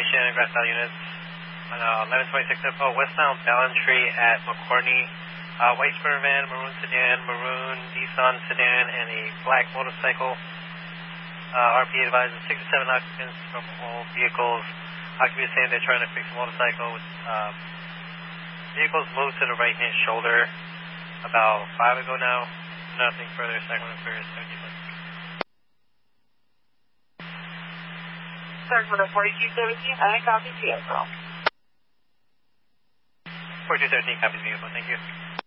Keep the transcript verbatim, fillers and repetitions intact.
information, Grass Valley units. On uh, eleven twenty-six info, westbound Ballantree at McCorney. Uh, white Sprinter van, maroon sedan, maroon Nissan sedan, and a black motorcycle. Uh, R P advises six to seven occupants from all vehicles. Occupants saying they're trying to fix the motorcycle. Uh, vehicles moved to the right-hand shoulder about five ago now. Nothing further. Sacramento Ferris, seventy minutes. Sacramento forty-two seventeen, I copy vehicle. forty-two seventeen, copy vehicle. Thank you.